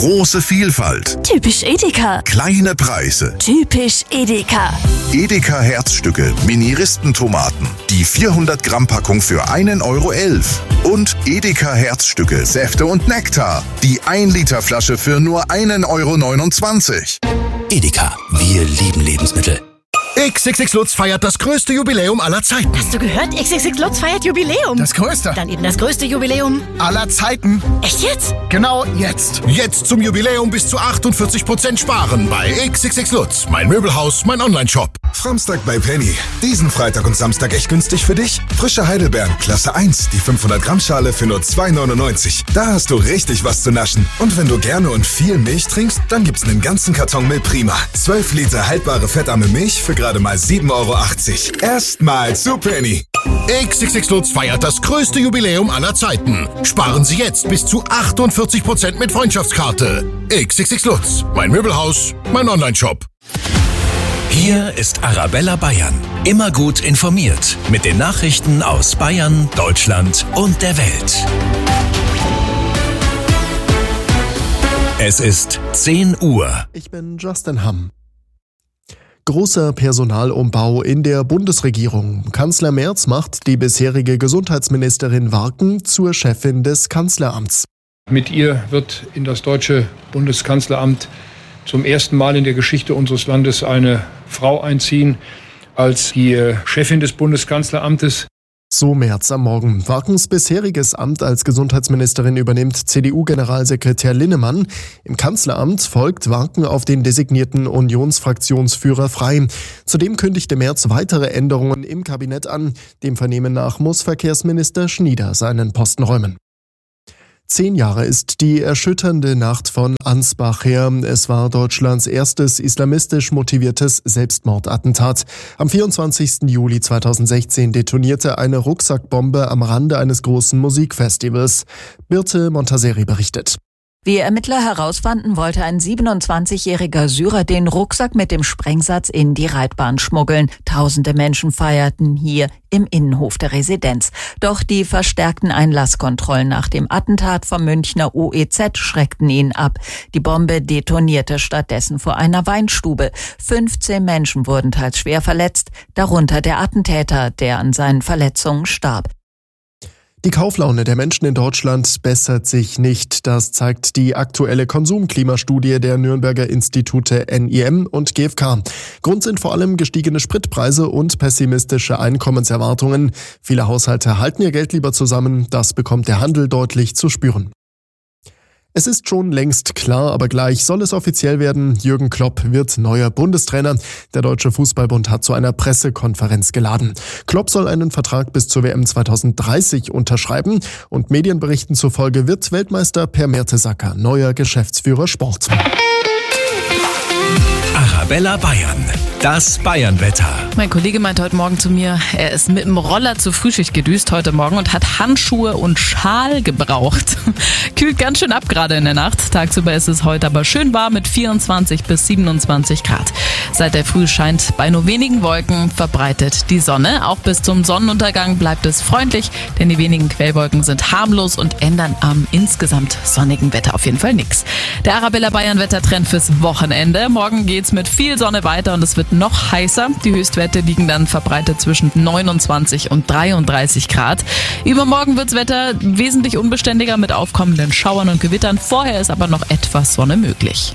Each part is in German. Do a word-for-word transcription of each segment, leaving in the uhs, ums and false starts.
Große Vielfalt. Typisch Edeka. Kleine Preise. Typisch Edeka. Edeka Herzstücke, Mini-Ristentomaten. Die vierhundert Gramm Packung für einen Euro elf. Und Edeka Herzstücke, Säfte und Nektar. Die ein Liter Flasche für nur einen Euro neunundzwanzig. Edeka, wir lieben Lebensmittel. X X X Lutz feiert das größte Jubiläum aller Zeiten. Hast du gehört? X X X Lutz feiert Jubiläum. Das größte. Dann eben das größte Jubiläum aller Zeiten. Echt jetzt? Genau jetzt. Jetzt zum Jubiläum bis zu achtundvierzig Prozent sparen bei X X X Lutz. Mein Möbelhaus, mein Onlineshop. Samstag bei Penny. Diesen Freitag und Samstag echt günstig für dich. Frische Heidelbeeren, Klasse eins, die fünfhundert Gramm Schale für nur zwei neunundneunzig. Da hast du richtig was zu naschen. Und wenn du gerne und viel Milch trinkst, dann gibt's einen ganzen Karton Milprima. zwölf Liter haltbare fettarme Milch für gerade mal sieben Euro achtzig. Erstmal zu Penny. X X X Lutz feiert das größte Jubiläum aller Zeiten. Sparen Sie jetzt bis zu achtundvierzig Prozent mit Freundschaftskarte. X X X Lutz. Mein Möbelhaus, mein Onlineshop. Hier ist Arabella Bayern. Immer gut informiert mit den Nachrichten aus Bayern, Deutschland und der Welt. Es ist zehn Uhr. Ich bin Justin Hamm. Großer Personalumbau in der Bundesregierung. Kanzler Merz macht die bisherige Gesundheitsministerin Warken zur Chefin des Kanzleramts. Mit ihr wird in das deutsche Bundeskanzleramt zum ersten Mal in der Geschichte unseres Landes eine Frau einziehen als die Chefin des Bundeskanzleramtes. So Merz am Morgen. Warkens bisheriges Amt als Gesundheitsministerin übernimmt C D U-Generalsekretär Linnemann. Im Kanzleramt folgt Warken auf den designierten Unionsfraktionsführer Frey. Zudem kündigte Merz weitere Änderungen im Kabinett an. Dem Vernehmen nach muss Verkehrsminister Schnieder seinen Posten räumen. Zehn Jahre ist die erschütternde Nacht von Ansbach her. Es war Deutschlands erstes islamistisch motiviertes Selbstmordattentat. Am vierundzwanzigsten Juli zweitausendsechzehn detonierte eine Rucksackbombe am Rande eines großen Musikfestivals. Birte Montaseri berichtet. Wie Ermittler herausfanden, wollte ein siebenundzwanzigjähriger Syrer den Rucksack mit dem Sprengsatz in die Reitbahn schmuggeln. Tausende Menschen feierten hier im Innenhof der Residenz. Doch die verstärkten Einlasskontrollen nach dem Attentat vom Münchner O E Z schreckten ihn ab. Die Bombe detonierte stattdessen vor einer Weinstube. fünfzehn Menschen wurden teils schwer verletzt, darunter der Attentäter, der an seinen Verletzungen starb. Die Kauflaune der Menschen in Deutschland bessert sich nicht. Das zeigt die aktuelle Konsumklimastudie der Nürnberger Institute N I M und G f K. Grund sind vor allem gestiegene Spritpreise und pessimistische Einkommenserwartungen. Viele Haushalte halten ihr Geld lieber zusammen. Das bekommt der Handel deutlich zu spüren. Es ist schon längst klar, aber gleich soll es offiziell werden. Jürgen Klopp wird neuer Bundestrainer. Der Deutsche Fußballbund hat zu einer Pressekonferenz geladen. Klopp soll einen Vertrag bis zur W M zweitausenddreißig unterschreiben und Medienberichten zufolge wird Weltmeister Per Mertesacker neuer Geschäftsführer Sport. Arabella Bayern, das Bayernwetter. Mein Kollege meinte heute Morgen zu mir, er ist mit dem Roller zur Frühschicht gedüst heute Morgen und hat Handschuhe und Schal gebraucht. Kühlt ganz schön ab gerade in der Nacht. Tagsüber ist es heute aber schön warm mit vierundzwanzig bis siebenundzwanzig Grad. Seit der Früh scheint bei nur wenigen Wolken verbreitet die Sonne. Auch bis zum Sonnenuntergang bleibt es freundlich, denn die wenigen Quellwolken sind harmlos und ändern am insgesamt sonnigen Wetter auf jeden Fall nichts. Der Arabella Bayern Wettertrend fürs Wochenende. Morgen geht's mit viel Sonne weiter und es wird noch heißer. Die Höchstwerte liegen dann verbreitet zwischen neunundzwanzig und dreiunddreißig Grad. Übermorgen wird's Wetter wesentlich unbeständiger mit aufkommenden Schauern und Gewittern. Vorher ist aber noch etwas Sonne möglich.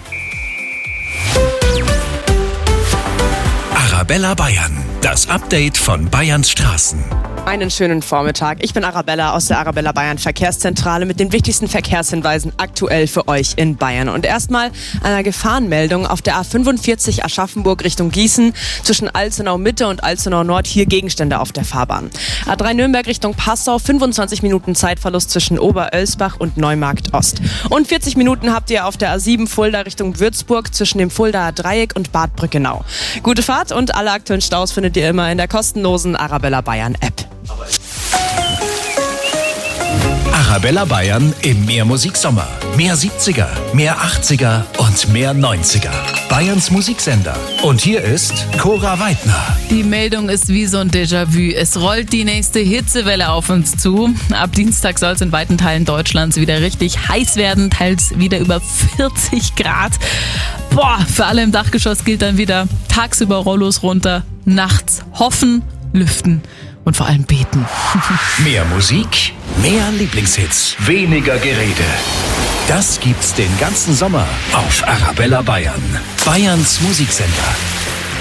Arabella Bayern, das Update von Bayerns Straßen. Einen schönen Vormittag. Ich bin Arabella aus der Arabella Bayern Verkehrszentrale mit den wichtigsten Verkehrshinweisen aktuell für euch in Bayern. Und erstmal einer Gefahrenmeldung auf der A fünfundvierzig Aschaffenburg Richtung Gießen zwischen Alzenau Mitte und Alzenau Nord. Hier Gegenstände auf der Fahrbahn. A drei Nürnberg Richtung Passau, fünfundzwanzig Minuten Zeitverlust zwischen Oberölsbach und Neumarkt Ost. Und vierzig Minuten habt ihr auf der A sieben Fulda Richtung Würzburg zwischen dem Fuldaer Dreieck und Bad Brückenau. Gute Fahrt und alle aktuellen Staus findet ihr immer in der kostenlosen Arabella Bayern App. Arabella Bayern im Mehrmusiksommer. Mehr siebziger, mehr achtziger und mehr neunziger. Bayerns Musiksender. Und hier ist Cora Weidner. Die Meldung ist wie so ein Déjà-vu. Es rollt die nächste Hitzewelle auf uns zu. Ab Dienstag soll es in weiten Teilen Deutschlands wieder richtig heiß werden, teils wieder über vierzig Grad. Boah, für alle im Dachgeschoss gilt dann wieder tagsüber Rollos runter, nachts hoffen, lüften und vor allem beten. Mehr Musik, mehr Lieblingshits, weniger Gerede. Das gibt's den ganzen Sommer auf Arabella Bayern. Bayerns Musiksender.